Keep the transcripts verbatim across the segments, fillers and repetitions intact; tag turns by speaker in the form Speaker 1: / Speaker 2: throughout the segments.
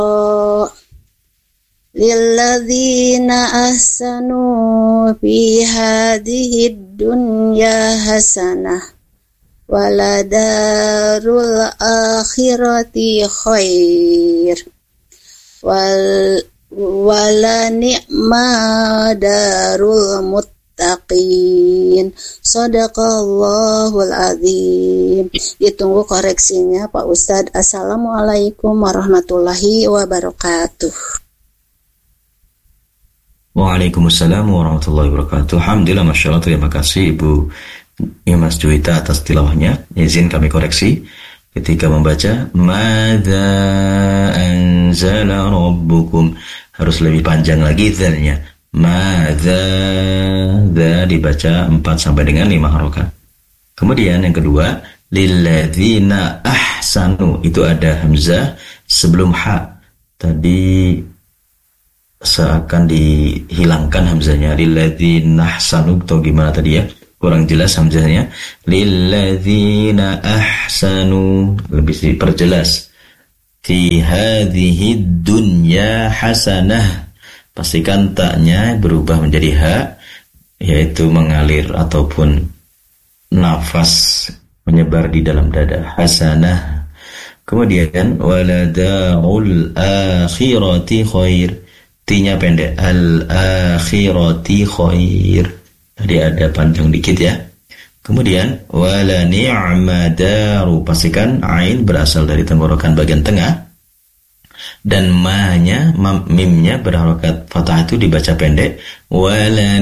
Speaker 1: lilladzina ahsanu fi hadhihi dunya hasanah waladarul akhirati khair wal wala ni'ma darul muttaqin. Shadaqallahul azim. Ditunggu koreksinya Pak Ustadz. Assalamualaikum warahmatullahi wabarakatuh.
Speaker 2: Waalaikumsalam warahmatullahi wabarakatuh. Alhamdulillah, Masya Allah, terima kasih Ibu Imas Juwita atas tilawahnya. Izin kami koreksi ketika membaca madza anzala rabbukum, harus lebih panjang lagi dzalnya. Madza, dza dibaca empat sampai dengan lima harokat. Kemudian yang kedua, lilladzina ahsanu, itu ada hamzah sebelum ha. Tadi seakan dihilangkan hamzahnya, lilladzina ahsanu atau gimana tadi ya, kurang jelas hamzahnya. Lilladzina ahsanu, lebih diperjelas. Fi hadhihi dunya hasanah, pastikan taknya berubah menjadi ha, yaitu mengalir ataupun nafas menyebar di dalam dada. Hasanah. Kemudian waladarul akhirati khair, T-nya pendek, al-akhirati khair. Tadi ada panjang dikit ya. Kemudian wala ni'madaru, pastikan ain berasal dari tenggorokan bagian tengah, dan ma-nya, mimnya berharokat fathah itu dibaca pendek. Wala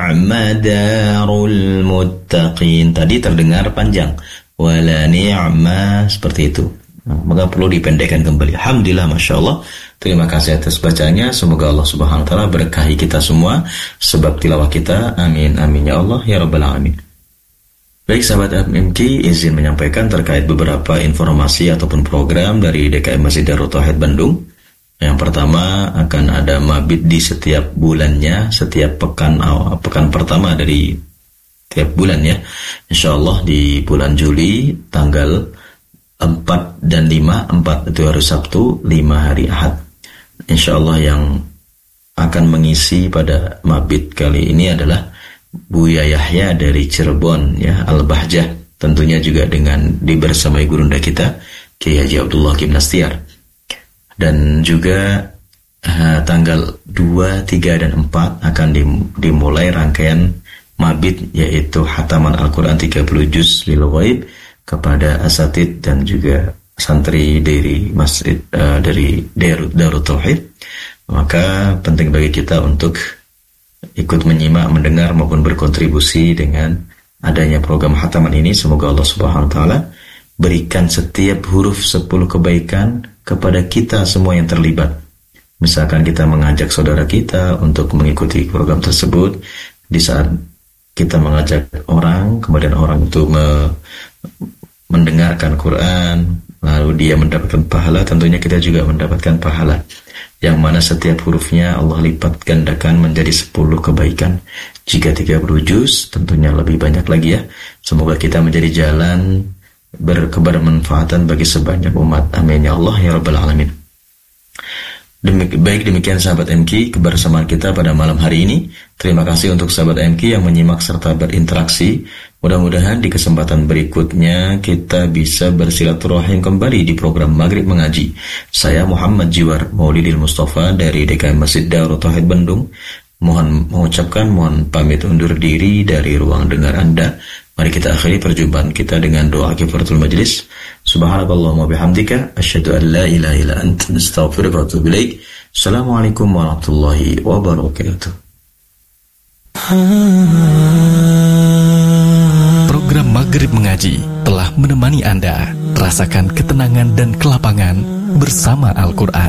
Speaker 2: ni'madarul muttaqin, tadi terdengar panjang. Wala ni'ma, seperti itu. Nah, maka perlu dipendekkan kembali. Alhamdulillah, Masya Allah. Terima kasih atas bacanya. Semoga Allah Subhanahu wa Ta'ala berkahi kita semua sebab tilawah kita. Amin, amin ya Allah ya Rabbal Alamin. Baik sahabat M K, izin menyampaikan terkait beberapa informasi ataupun program dari D K M Masjid Darut Tauhid Bandung. Yang pertama, akan ada mabit di setiap bulannya, setiap pekan awal, pekan pertama dari tiap bulan ya. Insya Allah di bulan Juli tanggal empat dan lima, empat itu hari Sabtu, lima hari Ahad. Insya Allah yang akan mengisi pada mabit kali ini adalah Buya Yahya dari Cirebon ya, Al-Bahjah, tentunya juga dengan dibersamai gurunda kita Kiai Haji Abdullah Kim Nastiar. Dan juga uh, tanggal dua, tiga, dan empat akan dimulai rangkaian mabit, yaitu hataman Al-Quran tiga puluh juz lil ghaib kepada asatid dan juga santri dari masjid uh, dari Darut, Darut Tauhid. Maka penting bagi kita untuk ikut menyimak, mendengar maupun berkontribusi dengan adanya program hataman ini. Semoga Allah Subhanahu wa Ta'ala berikan setiap huruf sepuluh kebaikan kepada kita semua yang terlibat. Misalkan kita mengajak saudara kita untuk mengikuti program tersebut, di saat kita mengajak orang, kemudian orang itu me, mendengarkan Quran, lalu dia mendapatkan pahala, tentunya kita juga mendapatkan pahala, yang mana setiap hurufnya Allah lipat gandakan menjadi sepuluh kebaikan. Jika tiga puluh juz, tentunya lebih banyak lagi ya. Semoga kita menjadi jalan berkebermanfaatan bagi sebanyak umat. Amin ya Allah ya Rabbal Alamin. Demik, baik demikian sahabat M K kebersamaan kita pada malam hari ini. Terima kasih untuk sahabat M K yang menyimak serta berinteraksi. Mudah-mudahan di kesempatan berikutnya kita bisa bersilaturahim kembali di program Maghrib Mengaji. Saya Muhammad Jiwar Maulidil Mustafa dari D K M Masjid Darut Tauhid Bandung. Mohon mengucapkan, mohon pamit undur diri dari ruang dengar Anda. Mari kita akhiri perjumpaan kita dengan doa kifaratul majlis. Subhanakallahumma bihamdika asyhadu an la ilaha illa anta astaghfiruka wa atubu ilaik. Assalamualaikum warahmatullahi wabarakatuh.
Speaker 3: Program Maghrib Mengaji telah menemani Anda rasakan ketenangan dan kelapangan bersama Al-Quran.